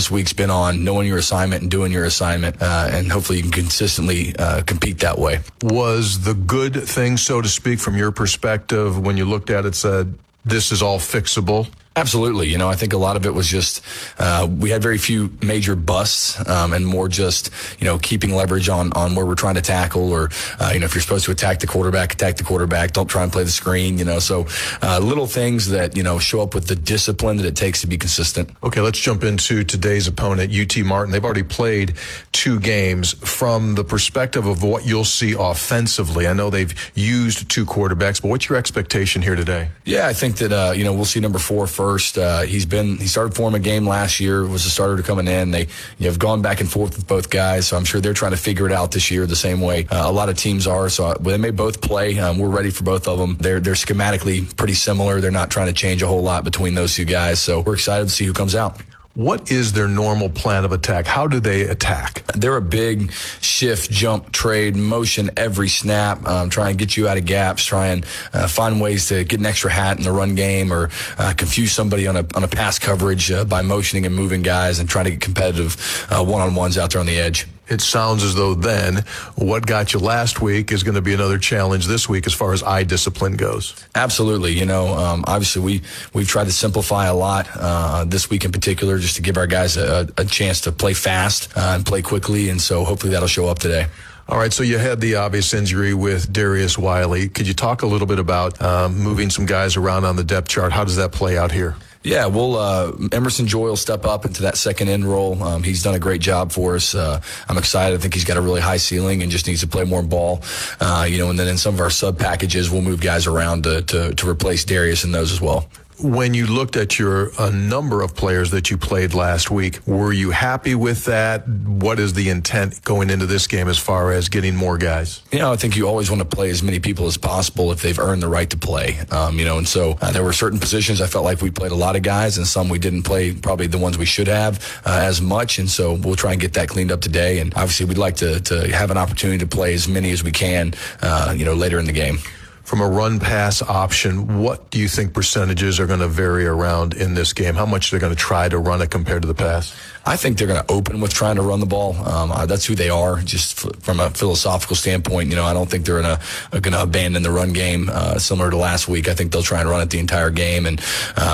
this week's been on, knowing your assignment and doing your assignment, and hopefully you can consistently compete that way. Was the good thing, so to speak, from your perspective, when you looked at it, said, this is all fixable? Absolutely. I think a lot of it was just we had very few major busts and more just, keeping leverage on where we're trying to tackle or, if you're supposed to attack the quarterback. Don't try and play the screen, So little things that, show up with the discipline that it takes to be consistent. Okay, let's jump into today's opponent, UT Martin. They've already played 2 games. From the perspective of what you'll see offensively, I know they've used 2 quarterbacks, but what's your expectation here today? Yeah, I think that, we'll see number 4 first. He started for him a game last year, was a starter coming in. They have gone back and forth with both guys, so I'm sure they're trying to figure it out this year the same way a lot of teams are. So they may both play. We're ready for both of them. They're schematically pretty similar. They're not trying to change a whole lot between those 2 guys, so we're excited to see who comes out. What is their normal plan of attack? How do they attack? They're a big shift, jump, trade, motion every snap, try and get you out of gaps, try and find ways to get an extra hat in the run game or confuse somebody on a pass coverage by motioning and moving guys and trying to get competitive one-on-ones out there on the edge. It sounds as though then what got you last week is going to be another challenge this week as far as eye discipline goes. Absolutely. Obviously we've tried to simplify a lot this week in particular just to give our guys a chance to play fast and play quickly, and so hopefully that'll show up today. All right, so you had the obvious injury with Darius Wiley. Could you talk a little bit about moving some guys around on the depth chart? How does that play out here? Yeah, Emerson Joy will step up into that second end role. He's done a great job for us. I'm excited. I think he's got a really high ceiling and just needs to play more ball. And then in some of our sub packages, we'll move guys around to replace Darius in those as well. When you looked at a number of players that you played last week, were you happy with that? What is the intent going into this game as far as getting more guys? I think you always want to play as many people as possible if they've earned the right to play. And so there were certain positions I felt like we played a lot of guys, and some we didn't play probably the ones we should have as much. And so we'll try and get that cleaned up today. And obviously we'd like to have an opportunity to play as many as we can, later in the game. From a run-pass option, what do you think percentages are going to vary around in this game? How much they're going to try to run it compared to the pass? I think they're going to open with trying to run the ball. That's who they are, just from a philosophical standpoint. I don't think they're going to abandon the run game similar to last week. I think they'll try and run it the entire game, and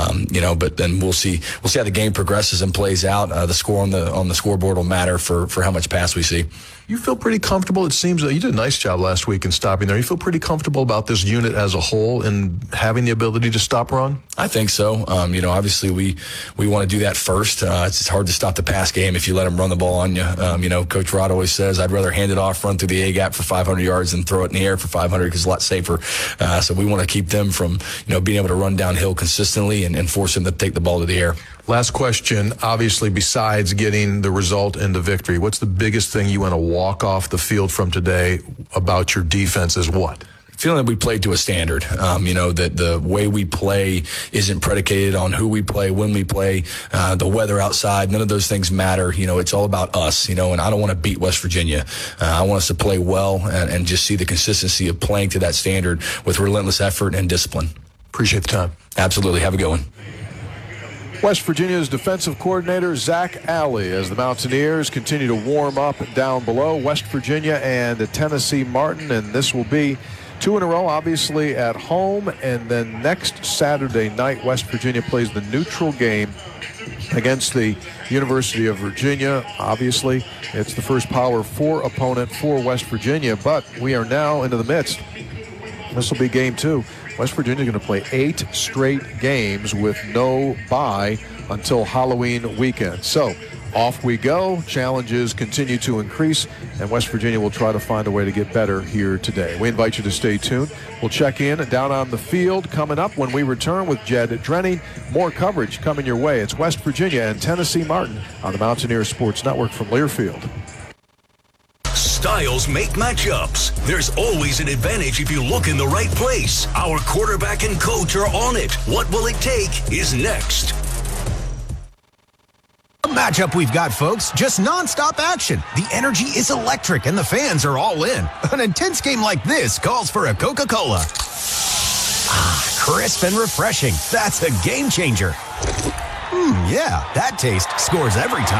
but then we'll see how the game progresses and plays out. The score on the scoreboard will matter for how much pass we see. You feel pretty comfortable. It seems that you did a nice job last week in stopping there. You feel pretty comfortable about this unit as a whole and having the ability to stop run? I think so. Obviously we want to do that first. It's hard to stop the pass game if you let them run the ball on you. Coach Rod always says, I'd rather hand it off, run through the A-gap for 500 yards than throw it in the air for 500 because it's a lot safer. So we want to keep them from, being able to run downhill consistently and force them to take the ball to the air. Last question. Obviously, besides getting the result and the victory, what's the biggest thing you want to walk off the field from today about your defense is what? Feeling that we played to a standard, that the way we play isn't predicated on who we play, when we play, the weather outside. None of those things matter. It's all about us, and I don't want to beat West Virginia. I want us to play well and just see the consistency of playing to that standard with relentless effort and discipline. Appreciate the time. Absolutely. Have a good one. West Virginia's defensive coordinator, Zach Alley, as the Mountaineers continue to warm up down below. West Virginia and Tennessee Martin, and this will be 2 in a row, obviously, at home. And then next Saturday night, West Virginia plays the neutral game against the University of Virginia. Obviously, it's the first Power 4 opponent for West Virginia, but we are now into the midst. This will be game 2. West Virginia is going to play 8 straight games with no bye until Halloween weekend. So off we go. Challenges continue to increase, and West Virginia will try to find a way to get better here today. We invite you to stay tuned. We'll check in down on the field coming up when we return with Jed Drenning. More coverage coming your way. It's West Virginia and Tennessee Martin on the Mountaineer Sports Network from Learfield. Styles make matchups. There's always an advantage if you look in the right place. Our quarterback and coach are on it. What will it take is next. A matchup we've got, folks. Just nonstop action. The energy is electric and the fans are all in. An intense game like this calls for a Coca-Cola. Crisp and refreshing. That's a game changer. Yeah, that taste scores every time.